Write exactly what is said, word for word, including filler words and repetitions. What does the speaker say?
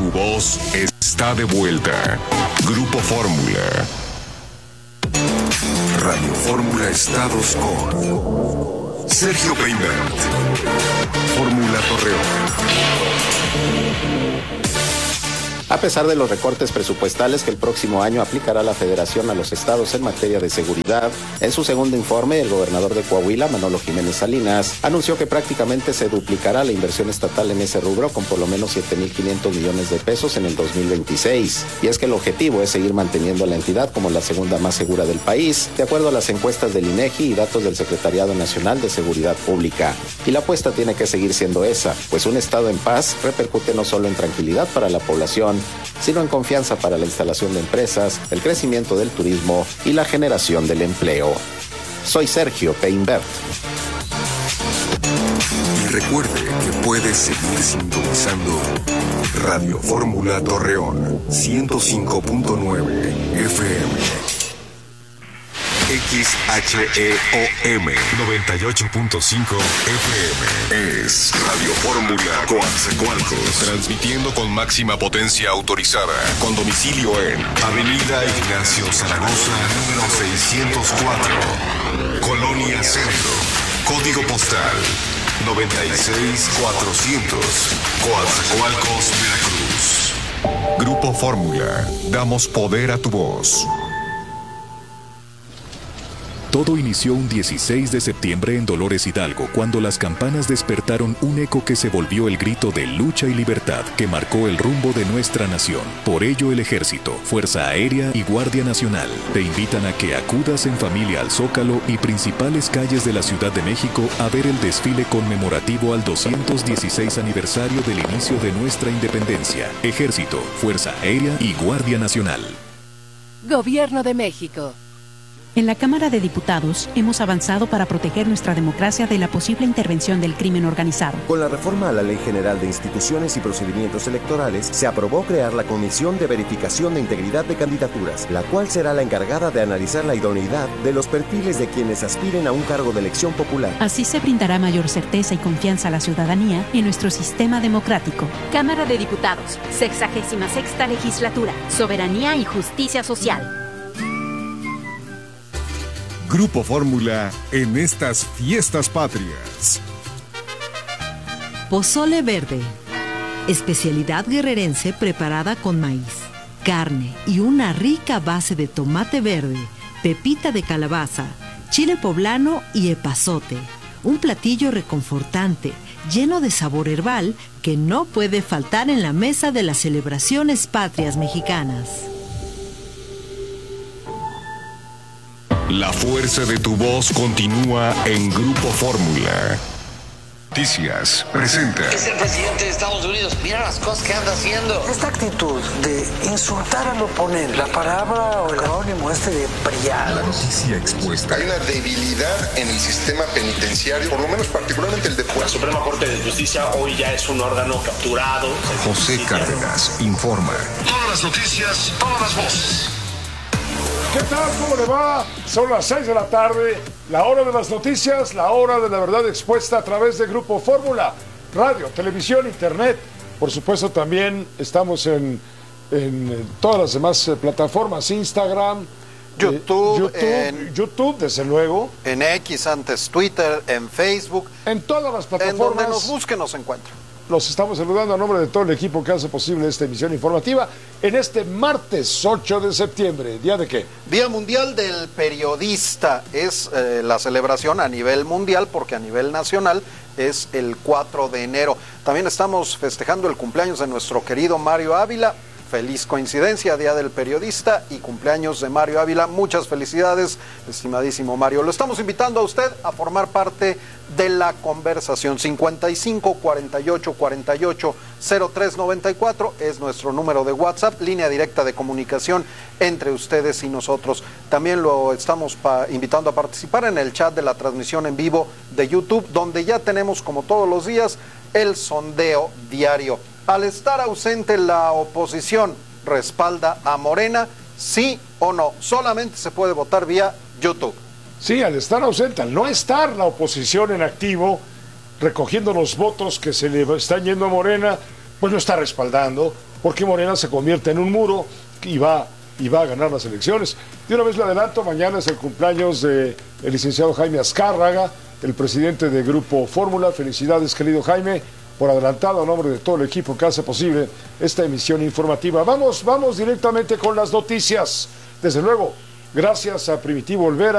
Tu voz está de vuelta. Grupo Fórmula. Radio Fórmula Estados con Sergio Peinbert. Fórmula Torreón. A pesar de los recortes presupuestales que el próximo año aplicará la Federación a los estados en materia de seguridad, en su segundo informe, el gobernador de Coahuila, Manolo Jiménez Salinas, anunció que prácticamente se duplicará la inversión estatal en ese rubro con por lo menos siete mil quinientos millones de pesos en el dos mil veintiséis. Y es que el objetivo es seguir manteniendo a la entidad como la segunda más segura del país, de acuerdo a las encuestas del INEGI y datos del Secretariado Nacional de Seguridad Pública. Y la apuesta tiene que seguir siendo esa, pues un estado en paz repercute no solo en tranquilidad para la población, sino en confianza para la instalación de empresas, el crecimiento del turismo y la generación del empleo. Soy Sergio Peinbert. Y recuerde que puede seguir sintonizando Radio Fórmula Torreón ciento cinco punto nueve F M. X H E O M noventa y ocho punto cinco F M. Es Radio Fórmula Coatzacoalcos, transmitiendo con máxima potencia autorizada, con domicilio en Avenida Ignacio Zaragoza, número seiscientos cuatro, Colonia Centro, código postal noventa y seis mil cuatrocientos, Coatzacoalcos, Veracruz. Grupo Fórmula, damos poder a tu voz. Todo inició un dieciséis de septiembre en Dolores Hidalgo, cuando las campanas despertaron un eco que se volvió el grito de lucha y libertad que marcó el rumbo de nuestra nación. Por ello, el Ejército, Fuerza Aérea y Guardia Nacional te invitan a que acudas en familia al Zócalo y principales calles de la Ciudad de México a ver el desfile conmemorativo al doscientos dieciséis aniversario del inicio de nuestra independencia. Ejército, Fuerza Aérea y Guardia Nacional. Gobierno de México. En la Cámara de Diputados hemos avanzado para proteger nuestra democracia de la posible intervención del crimen organizado. Con la reforma a la Ley General de Instituciones y Procedimientos Electorales, se aprobó crear la Comisión de Verificación de Integridad de Candidaturas, la cual será la encargada de analizar la idoneidad de los perfiles de quienes aspiren a un cargo de elección popular. Así se brindará mayor certeza y confianza a la ciudadanía en nuestro sistema democrático. Cámara de Diputados, sexagésima sexta legislatura, Soberanía y Justicia Social. Grupo Fórmula en estas fiestas patrias. Pozole verde, especialidad guerrerense preparada con maíz, carne y una rica base de tomate verde, pepita de calabaza, chile poblano y epazote. Un platillo reconfortante, lleno de sabor herbal que no puede faltar en la mesa de las celebraciones patrias mexicanas. La fuerza de tu voz continúa en Grupo Fórmula. Noticias presenta. Es el presidente de Estados Unidos. Mira las cosas que anda haciendo. Esta actitud de insultar al oponente, la palabra o el acrónimo este de brillar. La noticia expuesta. Hay una debilidad en el sistema penitenciario, por lo menos particularmente el de Puebla. La Suprema Corte de Justicia hoy ya es un órgano capturado. José Cárdenas informa. Todas las noticias, todas las voces. ¿Qué tal? ¿Cómo le va? Son las seis de la tarde, la hora de las noticias, la hora de la verdad expuesta a través de Grupo Fórmula, radio, televisión, internet. Por supuesto también estamos en, en todas las demás plataformas, Instagram, YouTube, eh, YouTube, en, YouTube, desde luego. En X, antes Twitter, en Facebook. En todas las plataformas. En donde nos busquen nos encuentran. Los estamos saludando a nombre de todo el equipo que hace posible esta emisión informativa en este martes ocho de septiembre. ¿Día de qué? Día Mundial del Periodista. Es eh, la celebración a nivel mundial porque a nivel nacional es el cuatro de enero. También estamos festejando el cumpleaños de nuestro querido Mario Ávila. Feliz coincidencia, Día del Periodista y cumpleaños de Mario Ávila. Muchas felicidades, estimadísimo Mario. Lo estamos invitando a usted a formar parte de la conversación. cincuenta y cinco, cuarenta y ocho, cuarenta y ocho, cero tres noventa y cuatro es nuestro número de WhatsApp, línea directa de comunicación entre ustedes y nosotros. También lo estamos pa- invitando a participar en el chat de la transmisión en vivo de YouTube, donde ya tenemos, como todos los días, el sondeo diario. Al estar ausente la oposición, ¿respalda a Morena? ¿Sí o no? Solamente se puede votar vía YouTube. Sí, al estar ausente, al no estar la oposición en activo, recogiendo los votos que se le están yendo a Morena, pues lo está respaldando, porque Morena se convierte en un muro y va, y va a ganar las elecciones. De una vez le adelanto, mañana es el cumpleaños del licenciado Jaime Azcárraga, el presidente de Grupo Fórmula. Felicidades, querido Jaime, por adelantado, a nombre de todo el equipo que hace posible esta emisión informativa. Vamos, vamos directamente con las noticias. Desde luego, gracias a Primitivo Olvera.